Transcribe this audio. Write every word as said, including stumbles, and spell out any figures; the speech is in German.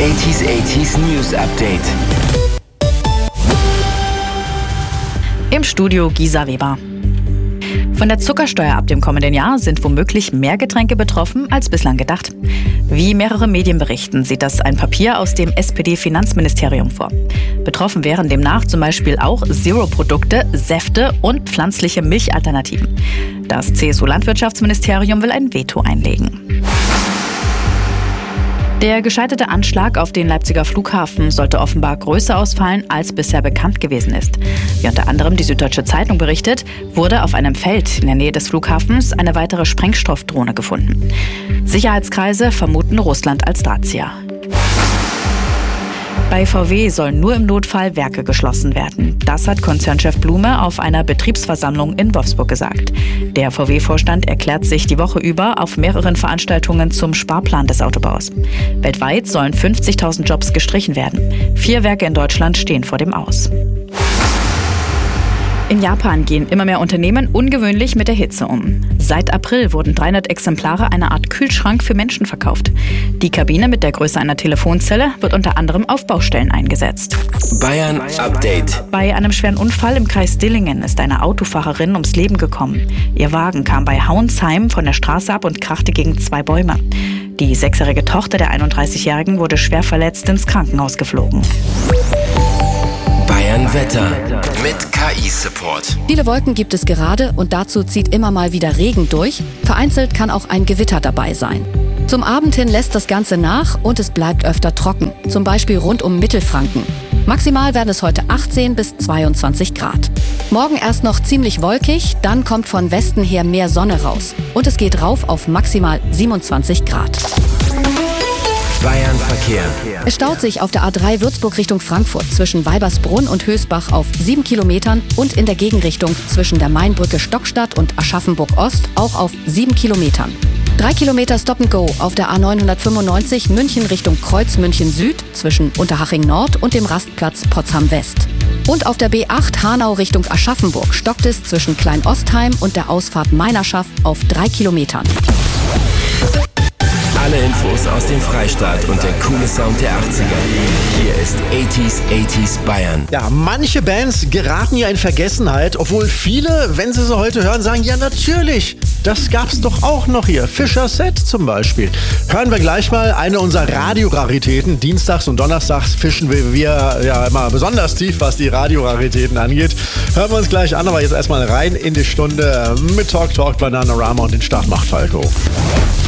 achtziger achtziger News Update. Im Studio Gisa Weber. Von der Zuckersteuer ab dem kommenden Jahr sind womöglich mehr Getränke betroffen als bislang gedacht. Wie mehrere Medien berichten, sieht das ein Papier aus dem S P D-Finanzministerium vor. Betroffen wären demnach zum Beispiel auch Zero-Produkte, Säfte und pflanzliche Milchalternativen. Das C S U-Landwirtschaftsministerium will ein Veto einlegen. Der gescheiterte Anschlag auf den Leipziger Flughafen sollte offenbar größer ausfallen, als bisher bekannt gewesen ist. Wie unter anderem die Süddeutsche Zeitung berichtet, wurde auf einem Feld in der Nähe des Flughafens eine weitere Sprengstoffdrohne gefunden. Sicherheitskreise vermuten Russland als Drahtzieher. Bei V W sollen nur im Notfall Werke geschlossen werden. Das hat Konzernchef Blume auf einer Betriebsversammlung in Wolfsburg gesagt. Der V W-Vorstand erklärt sich die Woche über auf mehreren Veranstaltungen zum Sparplan des Autobaus. Weltweit sollen fünfzigtausend Jobs gestrichen werden. Vier Werke in Deutschland stehen vor dem Aus. In Japan gehen immer mehr Unternehmen ungewöhnlich mit der Hitze um. Seit April wurden dreihundert Exemplare einer Art Kühlschrank für Menschen verkauft. Die Kabine mit der Größe einer Telefonzelle wird unter anderem auf Baustellen eingesetzt. Bayern Update. Bei einem schweren Unfall im Kreis Dillingen ist eine Autofahrerin ums Leben gekommen. Ihr Wagen kam bei Hauensheim von der Straße ab und krachte gegen zwei Bäume. Die sechsjährige Tochter der einunddreißigjährigen wurde schwer verletzt ins Krankenhaus geflogen. Bayern Wetter mit K I-Support. Viele Wolken gibt es gerade und dazu zieht immer mal wieder Regen durch. Vereinzelt kann auch ein Gewitter dabei sein. Zum Abend hin lässt das Ganze nach und es bleibt öfter trocken, zum Beispiel rund um Mittelfranken. Maximal werden es heute achtzehn bis zweiundzwanzig Grad. Morgen erst noch ziemlich wolkig, dann kommt von Westen her mehr Sonne raus. Und es geht rauf auf maximal siebenundzwanzig Grad. Bayern Verkehr. Es staut sich auf der A drei Würzburg Richtung Frankfurt zwischen Weibersbrunn und Hösbach auf sieben Kilometern und in der Gegenrichtung zwischen der Mainbrücke Stockstadt und Aschaffenburg Ost auch auf sieben Kilometern. Drei Kilometer Stop and Go auf der A neunhundertfünfundneunzig München Richtung Kreuz München Süd zwischen Unterhaching Nord und dem Rastplatz Potsdam West. Und auf der B acht Hanau Richtung Aschaffenburg stockt es zwischen Klein-Ostheim und der Ausfahrt Meinerschaft auf drei Kilometern. Alle Infos aus dem Freistaat und der coole Sound der achtziger. Hier ist achtziger achtziger Bayern. Ja, manche Bands geraten ja in Vergessenheit, obwohl viele, wenn sie sie heute hören, sagen, ja natürlich, das gab's doch auch noch hier. Fischer Set zum Beispiel. Hören wir gleich mal eine unserer Radioraritäten. Dienstags und Donnerstags fischen wir, wir ja immer besonders tief, was die Radioraritäten angeht. Hören wir uns gleich an, aber jetzt erstmal rein in die Stunde mit Talk Talk Bananarama und den Start macht Falco.